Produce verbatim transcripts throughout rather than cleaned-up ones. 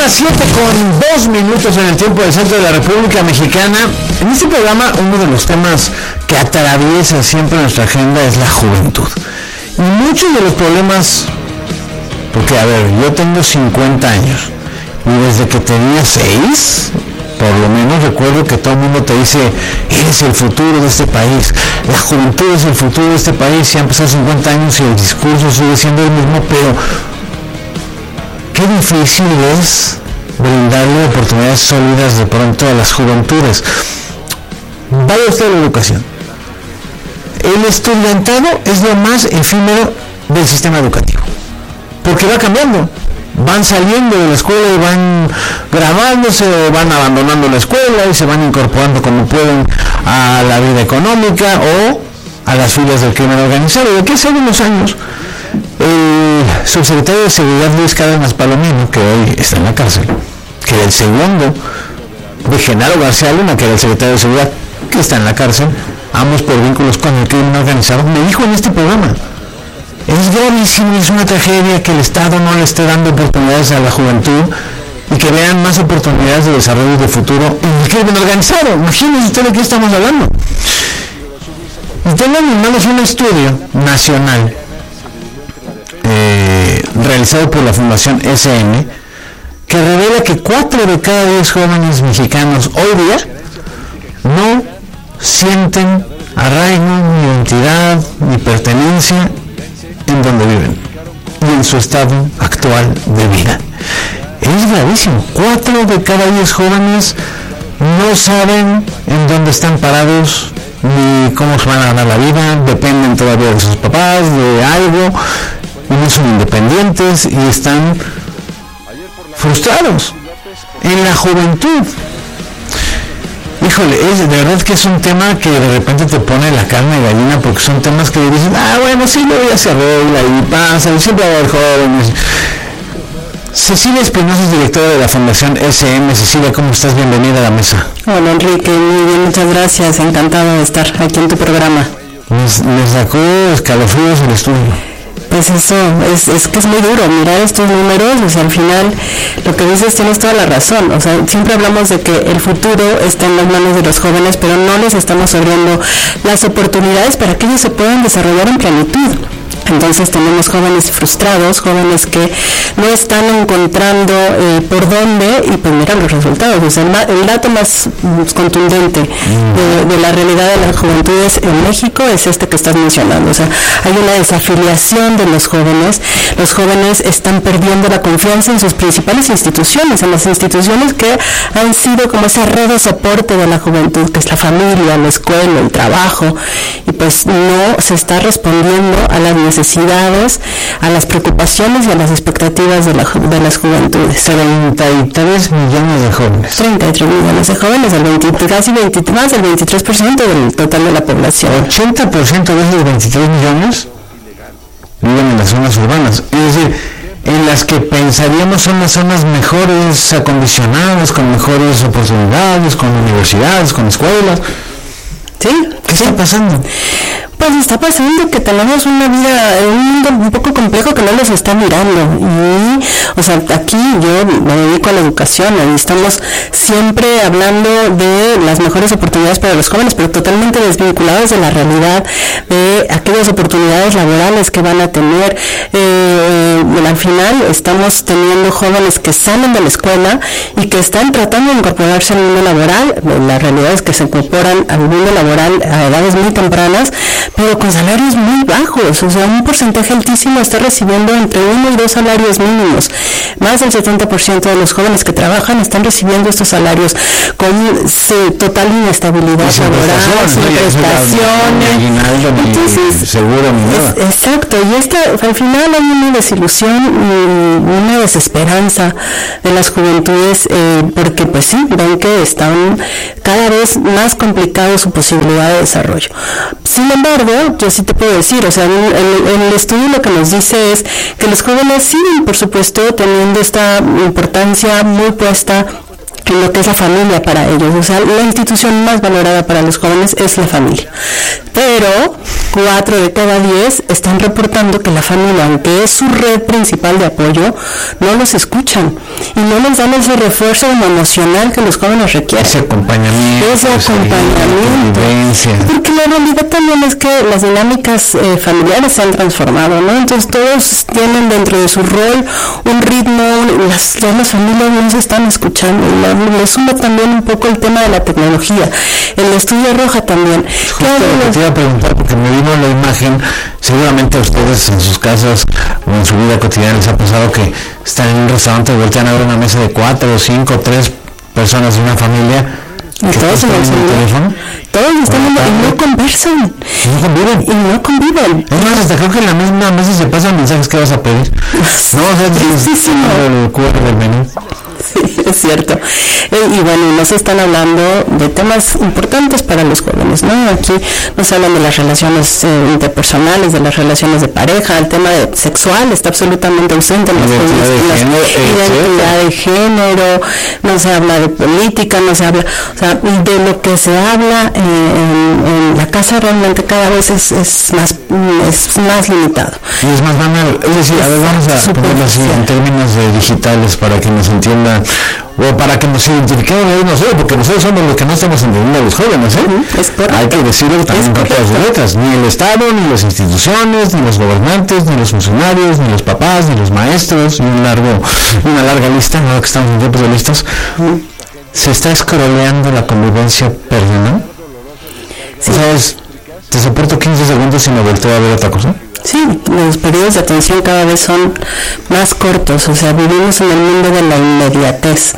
las siete con dos minutos en el tiempo del centro de la República Mexicana. En este programa, uno de los temas que atraviesa siempre nuestra agenda es la juventud. Y muchos de los problemas, porque a ver, yo tengo cincuenta años y desde que tenía seis, por lo menos recuerdo que todo el mundo te dice, eres el futuro de este país, la juventud es el futuro de este país, y han pasado cincuenta años y el discurso sigue siendo el mismo, pero qué difícil es brindarle oportunidades sólidas de pronto a las juventudes. Vaya usted a la educación. El estudiantado es lo más efímero del sistema educativo, porque va cambiando. Van saliendo de la escuela y van graduándose o van abandonando la escuela y se van incorporando como pueden a la vida económica o a las filas del crimen organizado. De aquí hace unos años, el subsecretario de Seguridad Luis Cárdenas Palomino, que hoy está en la cárcel, que era el segundo de Genaro García Luna, que era el secretario de Seguridad, que está en la cárcel, ambos por vínculos con el crimen organizado, me dijo en este programa: es gravísimo, es una tragedia que el Estado no le esté dando oportunidades a la juventud y que vean más oportunidades de desarrollo de futuro en el crimen organizado. Imagínense ustedes de qué estamos hablando. Y tengo en mis manos un estudio nacional eh, realizado por la Fundación S M, que revela que cuatro de cada diez jóvenes mexicanos hoy día no sienten arraigo, ni identidad, ni pertenencia en donde viven y en su estado actual de vida. Es gravísimo. Cuatro de cada diez jóvenes no saben en dónde están parados ni cómo se van a ganar la vida, dependen todavía de sus papás, de algo, y no son independientes y están frustrados en la juventud. Híjole, es, de verdad que es un tema que de repente te pone la carne de gallina, porque son temas que dicen, ah, bueno, sí, luego ya se arregla y pasa, y siempre va a haber jóvenes. Cecilia Espinosa es directora de la Fundación S M. Cecilia, ¿cómo estás? Bienvenida a la mesa. Hola, Enrique, muy bien, muchas gracias, encantado de estar aquí en tu programa. Me, me sacó escalofríos el estudio. Pues eso, es, es que es muy duro mirar estos números. O sea, al final lo que dices tienes toda la razón. O sea, siempre hablamos de que el futuro está en las manos de los jóvenes, pero no les estamos abriendo las oportunidades para que ellos se puedan desarrollar en plenitud. Entonces tenemos jóvenes frustrados, jóvenes que no están encontrando eh, por dónde, y pues mira los resultados. O sea, el, el dato más contundente de, de la realidad de las juventudes en México es este que estás mencionando. O sea, hay una desafiliación de los jóvenes. Los jóvenes están perdiendo la confianza en sus principales instituciones, en las instituciones que han sido como esa red de soporte de la juventud, que es la familia, la escuela, el trabajo, y pues no se está respondiendo a las necesidades, a las preocupaciones y a las expectativas de, la, de las juventudes. treinta y tres millones de jóvenes. treinta y tres millones de jóvenes, el veinte, casi veinte, más del veintitrés por ciento del total de la población. ochenta por ciento de esos veintitrés millones viven en las zonas urbanas, es decir, en las que pensaríamos son las zonas mejores acondicionadas, con mejores oportunidades, con universidades, con escuelas. ¿Sí? ¿Qué está pasando? Pues está pasando que tenemos una vida, un mundo un poco complejo que no nos está mirando. Y, o sea, aquí yo me dedico a la educación y estamos siempre hablando de las mejores oportunidades para los jóvenes, pero totalmente desvinculados de la realidad, de aquellas oportunidades laborales que van a tener. Eh, al final estamos teniendo jóvenes que salen de la escuela y que están tratando de incorporarse al mundo laboral. La realidad es que se incorporan al mundo laboral a edades muy tempranas, pero con salarios muy bajos. O sea, un porcentaje altísimo está recibiendo entre uno y dos salarios mínimos. Más del setenta por ciento de los jóvenes que trabajan están recibiendo estos salarios con sí, total inestabilidad laboral, sin prestaciones. Entonces, seguro ni nada. Es, exacto, y esta, al final hay una desilusión, una desesperanza de las juventudes, eh, porque pues sí, ven que están cada vez más complicado su posibilidad de desarrollo. Sin embargo, yo sí te puedo decir, o sea, en el, en el estudio lo que nos dice es que los jóvenes siguen, por supuesto, teniendo esta importancia muy puesta en lo que es la familia para ellos. O sea, la institución más valorada para los jóvenes es la familia. Pero cuatro de cada diez están reportando que la familia, aunque es su red principal de apoyo, no los escuchan y no les dan ese refuerzo emocional que los jóvenes requieren. Ese acompañamiento. Ese acompañamiento. Porque la realidad también es que las dinámicas eh, familiares se han transformado, ¿no? Entonces todos tienen dentro de su rol un ritmo, las, ya las familias no se están escuchando. Le suma también un poco el tema de la tecnología. El estudio arroja también. Justo lo que te iba a preguntar, porque me vino la imagen, seguramente a ustedes en sus casas o en su vida cotidiana les ha pasado que están en un restaurante y voltean a ver una mesa de cuatro, cinco, tres personas de una familia. Y todos en el teléfono. Todos están viendo y no conversan. No conviven. Y no conviven. Es más, hasta creo que en la misma mesa se pasan mensajes que vas a pedir. No, o sea, sí, sí, no. El cuadro del menú. Sí, es cierto. Y bueno, nos están hablando de temas importantes para los jóvenes, ¿no? Aquí nos hablan de las relaciones eh, interpersonales, de las relaciones de pareja, el tema de sexual está absolutamente ausente en los jóvenes, identidad de género, no se habla de política, no se habla, o sea, de lo que se habla eh, en, en la casa realmente cada vez es, es más es más limitado. Y es más banal, es decir, a ver, vamos a ponerlo así en términos de digitales para que nos entienda o para que nos identifiquemos ahí nosotros, porque nosotros somos los que no estamos entendiendo a los jóvenes, ¿eh? Es correcto. Hay que decirlo también con todas las letras, ni el Estado, ni las instituciones, ni los gobernantes, ni los funcionarios, ni los papás, ni los maestros, y un largo, una larga lista, ahora que estamos en tiempos de listas, se está escroleando la convivencia personal. Sí. O sea, es, te soporto quince segundos y me volteo a ver otra cosa. Sí, los periodos de atención cada vez son más cortos, o sea, vivimos en el mundo de la inmediatez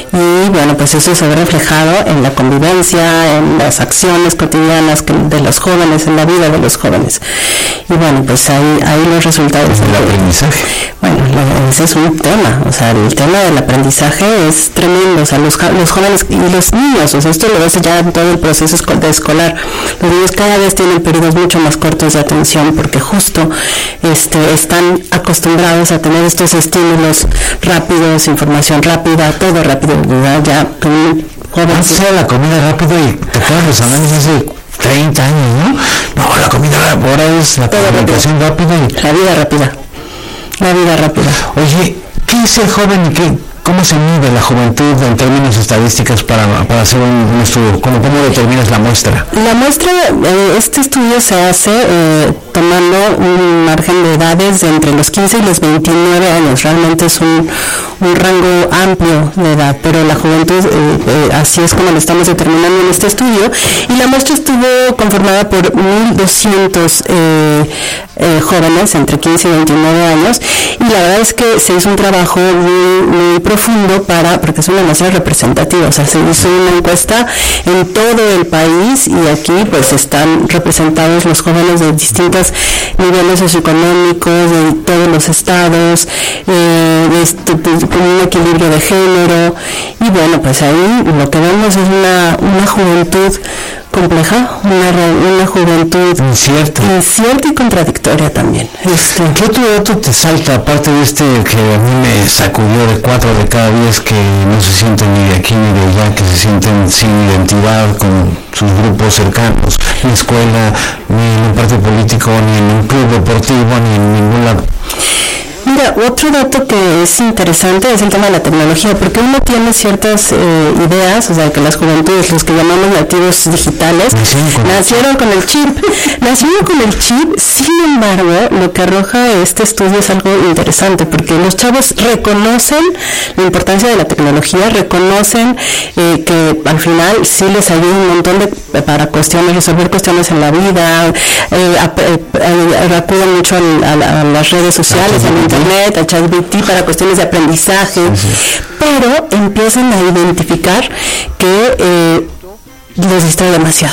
y bueno, pues eso se ve reflejado en la convivencia, en las acciones cotidianas de los jóvenes, en la vida de los jóvenes. Y bueno, pues ahí, ahí los resultados. ¿El aprendizaje? Bueno, ese es un tema, o sea, el tema del aprendizaje es tremendo, o sea, los, los jóvenes y los niños, o sea, esto lo ves ya en todo el proceso escolar, los niños cada vez tienen periodos mucho más cortos de atención porque justo Este, están acostumbrados a tener estos estímulos rápidos, información rápida, todo rápido, ¿verdad? Ya con un joven. Antes era la comida rápido y te acuerdas los análisis hace treinta años, ¿no? No, la comida ahora es la comunicación rápida y la vida rápida. La vida rápida. Oye, ¿qué es el joven y qué? ¿Cómo se mide la juventud en términos estadísticos para, para hacer un, un estudio? ¿Cómo, ¿Cómo determinas la muestra? La muestra, eh, este estudio se hace eh, tomando un margen de edades de entre los quince y los veintinueve años. Realmente es un, un rango amplio de edad, pero la juventud, eh, eh, así es como lo estamos determinando en este estudio. Y la muestra estuvo conformada por mil doscientos eh, eh, jóvenes entre quince y veintinueve años. Y la verdad es que se hizo un trabajo muy, muy profundo para, porque es una muestra representativa, o sea, se hizo una encuesta en todo el país y aquí pues están representados los jóvenes de distintos niveles socioeconómicos, de todos los estados, eh, de este, pues, con un equilibrio de género y bueno, pues ahí lo que vemos es una, una juventud compleja, una, una juventud incierta. incierta y contradictoria también. Este, ¿Qué otro dato te salta, aparte de este que a mí me sacudió de cuatro de cada diez que no se sienten ni de aquí ni de allá, que se sienten sin identidad con sus grupos cercanos, ni escuela, ni en un partido político, ni en un club deportivo, ni en ningún lado? Mira, otro dato que es interesante es el tema de la tecnología, porque uno tiene ciertas eh, ideas, o sea, que las juventudes, los que llamamos nativos digitales, nacieron con el chip, nacieron con el chip, sin embargo, lo que arroja este estudio es algo interesante, porque los chavos reconocen la importancia de la tecnología, reconocen eh, que al final sí les ayuda un montón de, para cuestiones, resolver cuestiones en la vida, eh, ap, eh, eh, acuden mucho a, a, a las redes sociales, al internet, a ChatGPT para cuestiones de aprendizaje, sí, sí. Pero empiezan a identificar que eh, les distrae demasiado.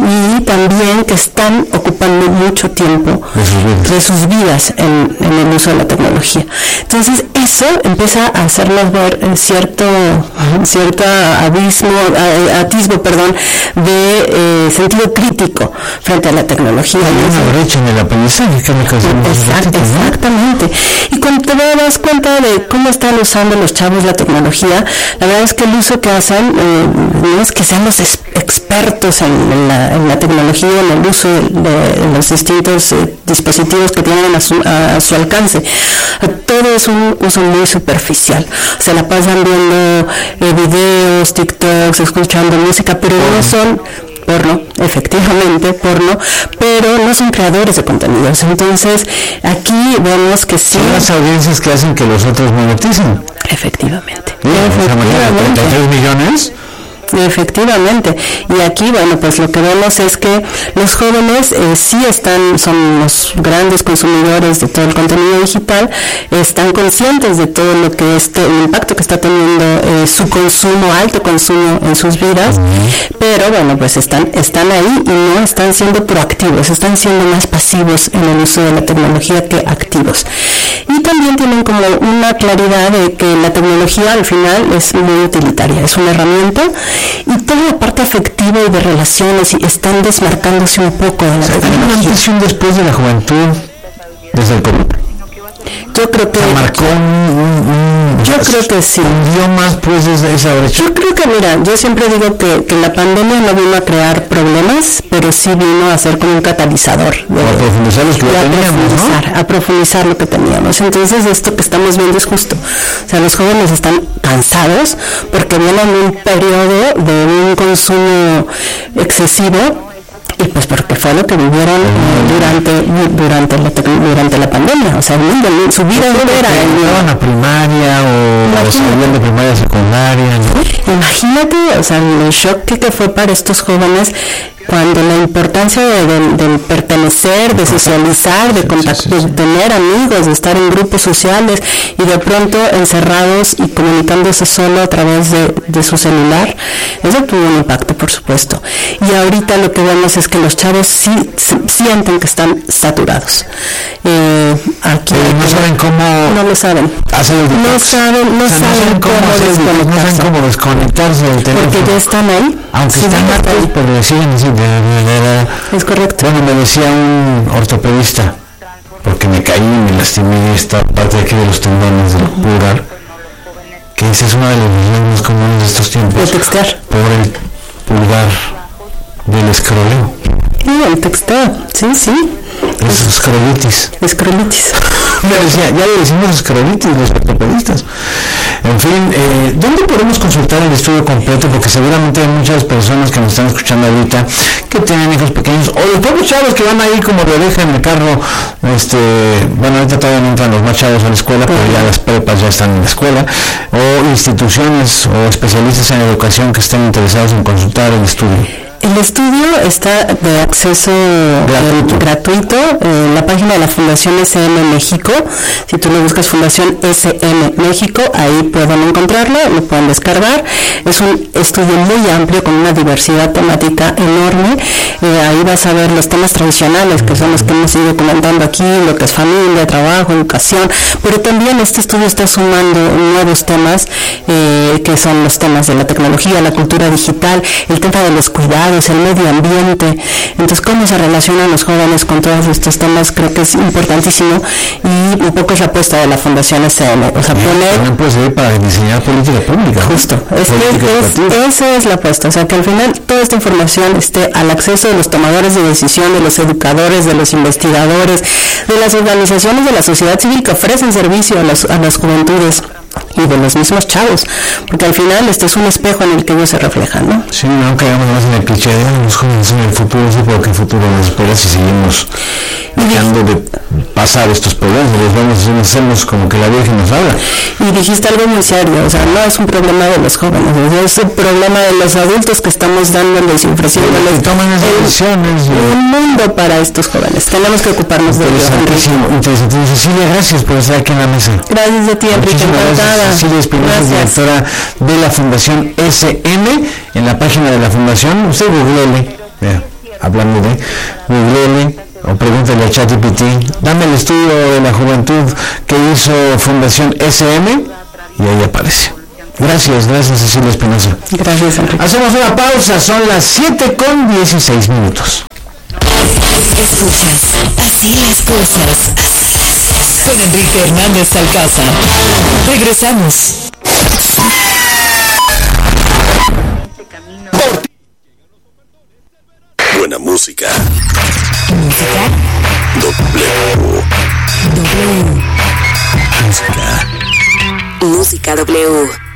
y también que están ocupando mucho tiempo de sus vidas, de sus vidas en, en el uso de la tecnología. Entonces eso empieza a hacernos ver eh, cierto cierto abismo, atisbo, perdón, de eh, sentido crítico frente a la tecnología. Hay una brecha en el aprendizaje, que me Exact, exactamente. Y cuando te das cuenta de cómo están usando los chavos la tecnología, la verdad es que el uso que hacen eh, no es que sean los expertos en, en, la, en la tecnología, en el uso de, de los distintos eh, dispositivos que tienen a su, a, a su alcance. Todo es un uso muy superficial. Se la pasan viendo eh, videos, TikToks, escuchando música, pero no son porno, efectivamente porno, pero no son creadores de contenidos. Entonces aquí vemos que sí, son las audiencias que hacen que los otros moneticen. Efectivamente. Sí, efectivamente. treinta y tres millones. Efectivamente, y aquí bueno pues lo que vemos es que los jóvenes eh, sí están, son los grandes consumidores de todo el contenido digital, están conscientes de todo lo que este, el impacto que está teniendo eh, su consumo, alto consumo en sus vidas, uh-huh. pero bueno pues están, están ahí y no están siendo proactivos, están siendo más pasivos en el uso de la tecnología que activos. Y también tienen como una claridad de que la tecnología al final es muy utilitaria, es una herramienta, y toda la parte afectiva y de relaciones y están desmarcándose un poco de la tecnología. ¿Hay una antes y un después de la juventud desde el COVID? Yo creo que se marcó un, un, un yo creo que sí dio más pues desde esa brecha. Yo creo que mira, yo siempre digo que, que la pandemia no vino a crear problemas, pero sí vino a ser como un catalizador de, a profundizar lo que de teníamos, a profundizar, ¿no? a profundizar lo que teníamos. Entonces esto que estamos viendo es justo, o sea, los jóvenes están cansados porque vienen de un periodo de un consumo excesivo, y pues porque fue lo que vivieron eh, durante durante la durante la pandemia, o sea, su vida entera en a primaria o salían de primaria a secundaria, ¿no? Imagínate, o sea, el shock que, que fue para estos jóvenes cuando la importancia de, de, de pertenecer, de socializar, de, contact- de tener amigos, de estar en grupos sociales y de pronto encerrados y comunicándose solo a través de, de su celular, eso tuvo un impacto, por supuesto. Y ahorita lo que vemos es que los chavos sí, sí sienten que están saturados. Eh, aquí eh, no saben cómo no lo saben no saben no, o sea, saben, no cómo, cómo desconectarse no saben cómo desconectarse del teléfono porque ya están ahí, aunque sí, están hartos, pero siguen así. Es correcto. Bueno, me decía un ortopedista, porque me caí y me lastimé esta parte de aquí de los tendones del pulgar, que esa es una de las lesiones más comunes de estos tiempos. El textear. Por el pulgar del escroleo. Sí, el texteo, sí, sí. Es escrolitis. Escrolitis. Me decía, ya le decimos escrolitis los ortopedistas. En fin, eh, ¿dónde podemos consultar el estudio completo? Porque seguramente hay muchas personas que nos están escuchando ahorita que tienen hijos pequeños, o los propios chavos que van ahí como de oreja en el carro. Este, bueno, ahorita todavía no entran los más chavos a la escuela, pero ya las prepas ya están en la escuela, o instituciones o especialistas en educación que estén interesados en consultar el estudio. El estudio está de acceso gratuito, eh, gratuito eh, en la página de la Fundación S M México. Si tú lo buscas Fundación S M México, ahí pueden encontrarlo, lo pueden descargar. Es un estudio muy amplio con una diversidad temática enorme. Eh, ahí vas a ver los temas tradicionales, que son los que hemos ido comentando aquí, lo que es familia, trabajo, educación, pero también este estudio está sumando nuevos temas, eh, que son los temas de la tecnología, la cultura digital, el tema de los cuidados, el medio ambiente. Entonces, cómo se relacionan los jóvenes con todos estos temas, creo que es importantísimo, y un poco es la apuesta de la Fundación S M. O sea, poner... También puede servir para diseñar política pública. Justo, es que es, esa es la apuesta, o sea, que al final toda esta información esté al acceso de los tomadores de decisión, de los educadores, de los investigadores, de las organizaciones de la sociedad civil que ofrecen servicio a las, a las juventudes, y de los mismos chavos, porque al final este es un espejo en el que ellos se reflejan, ¿no? Sí, no caigamos más en el cliché de los jóvenes en el futuro, sí, porque el futuro nos espera si seguimos dejando de pasar estos problemas, los vamos a hacernos como que la Virgen nos habla. Y dijiste algo muy serio, o sea, no es un problema de los jóvenes, es un problema de los adultos que estamos dándoles y ofreciéndoles que toman esas decisiones, un mundo para estos jóvenes. Tenemos que ocuparnos de ellos. Interesantísimo, interesantísimo. Cecilia, gracias por estar aquí en la mesa. Gracias a ti, Enrique. Cecilia Espinosa, directora de la Fundación S M. En la página de la Fundación, usted googlele, yeah. hablando de Google o pregúntale a ChatGPT, dame el estudio de la juventud que hizo Fundación S M y ahí aparece. Gracias, gracias Cecilia Espinosa. Gracias, Enrique. Hacemos una pausa, son las siete con dieciséis minutos. Escuchas, así las cosas, con Enrique Hernández Alcázar. Regresamos. Buena música. Música. W. W. Música. Música W.